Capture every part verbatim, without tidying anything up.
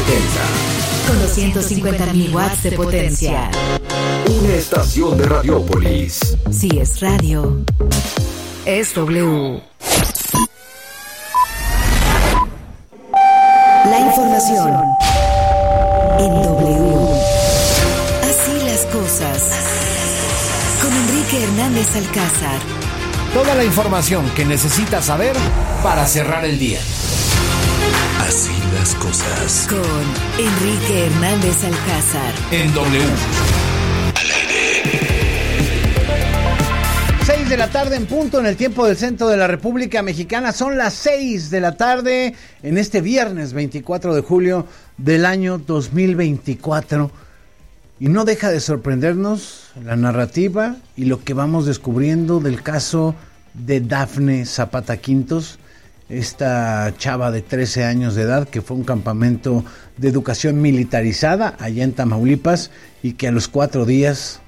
setenta. Con doscientos cincuenta mil watts de potencia. Una estación de Radiópolis. Si es radio, es W. La información en W. Así las cosas. Con Enrique Hernández Alcázar. Toda la información que necesitas saber para cerrar el día. Así las cosas. Con Enrique Hernández Alcázar. En W. Al aire. seis de la tarde en punto en el tiempo del centro de la República Mexicana. Son las seis de la tarde en este viernes veinticuatro de julio del año dos mil veinticuatro. Y no deja de sorprendernos la narrativa y lo que vamos descubriendo del caso de Dafne Zapata Quintos, esta chava de trece años de edad que fue a un campamento de educación militarizada allá en Tamaulipas y que a los cuatro días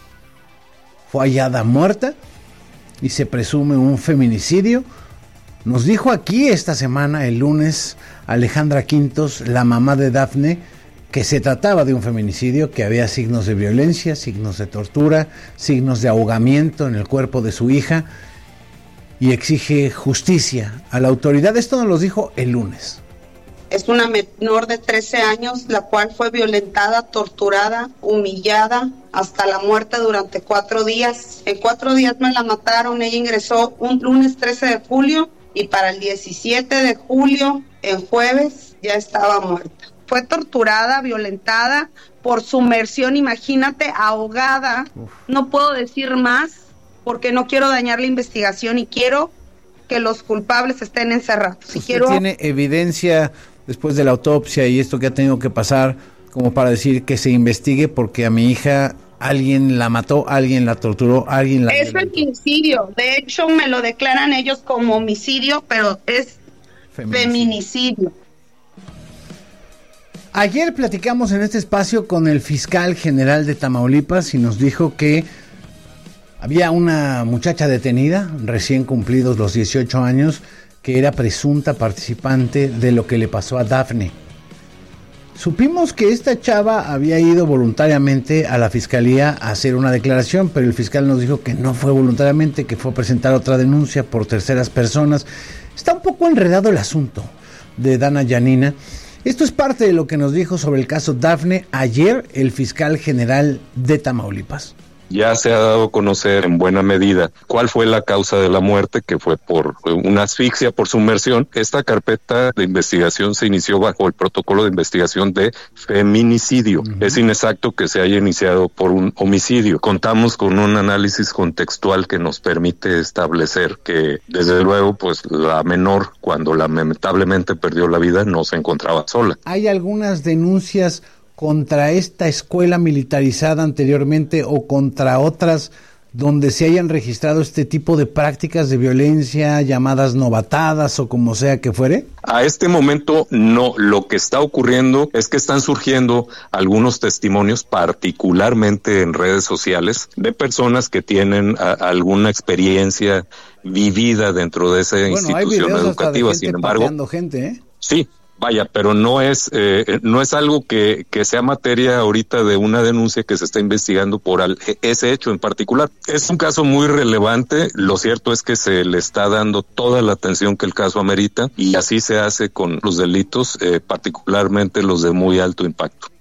fue hallada muerta y se presume un feminicidio. Nos dijo aquí esta semana, el lunes, Alejandra Quintos, la mamá de Dafne, que se trataba de un feminicidio, que había signos de violencia, signos de tortura, signos de ahogamiento en el cuerpo de su hija, y exige justicia a la autoridad. Esto nos lo dijo el lunes. Es una menor de trece años, la cual fue violentada, torturada, humillada hasta la muerte durante cuatro días. En cuatro días me la mataron. Ella ingresó un lunes trece de julio y para el diecisiete de julio, en jueves, ya estaba muerta. Fue torturada, violentada por sumersión, imagínate, ahogada. Uf. No puedo decir más porque no quiero dañar la investigación y quiero que los culpables estén encerrados. Si ¿Usted quiero... tiene evidencia después de la autopsia y esto que ha tenido que pasar como para decir que se investigue porque a mi hija alguien la mató, alguien la torturó, alguien la... Es feminicidio, de hecho me lo declaran ellos como homicidio, pero es feminicidio. feminicidio. Ayer platicamos en este espacio con el fiscal general de Tamaulipas y nos dijo que había una muchacha detenida, recién cumplidos los dieciocho años, que era presunta participante de lo que le pasó a Dafne. Supimos que esta chava había ido voluntariamente a la fiscalía a hacer una declaración, pero el fiscal nos dijo que no fue voluntariamente, que fue a presentar otra denuncia por terceras personas. Está un poco enredado el asunto de Dana Yanina. Esto es parte de lo que nos dijo sobre el caso Dafne ayer el fiscal general de Tamaulipas. Ya se ha dado a conocer en buena medida cuál fue la causa de la muerte, que fue por una asfixia por sumersión. Esta carpeta de investigación se inició bajo el protocolo de investigación de feminicidio. Uh-huh. Es inexacto que se haya iniciado por un homicidio. Contamos con un análisis contextual que nos permite establecer que, desde luego, pues la menor, cuando lamentablemente perdió la vida, no se encontraba sola. Hay algunas denuncias contra esta escuela militarizada anteriormente o contra otras donde se hayan registrado este tipo de prácticas de violencia, llamadas novatadas o como sea que fuere? A este momento no. Lo que está ocurriendo es que están surgiendo algunos testimonios, particularmente en redes sociales, de personas que tienen a, alguna experiencia vivida dentro de esa bueno, institución hay educativa. Hasta de gente Sin embargo, pateando gente, ¿eh? Sí. Vaya, pero no es eh, no es algo que, que sea materia ahorita de una denuncia que se está investigando por al, ese hecho en particular. Es un caso muy relevante. Lo cierto es que se le está dando toda la atención que el caso amerita y así se hace con los delitos, eh, particularmente los de muy alto impacto.